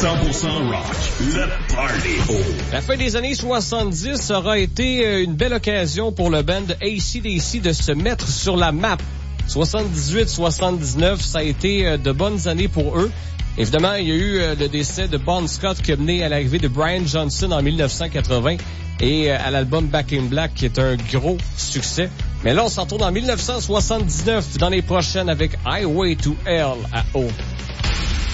rock, le party. La fin des années 70 aura été une belle occasion pour le band AC/DC de se mettre sur la map. 78-79, ça a été de bonnes années pour eux. Évidemment, il y a eu le décès de Bon Scott qui a mené à l'arrivée de Brian Johnson en 1980 et à l'album Back in Black qui est un gros succès. Mais là, on s'en retourne en 1979 dans les prochaines avec Highway to Hell à O.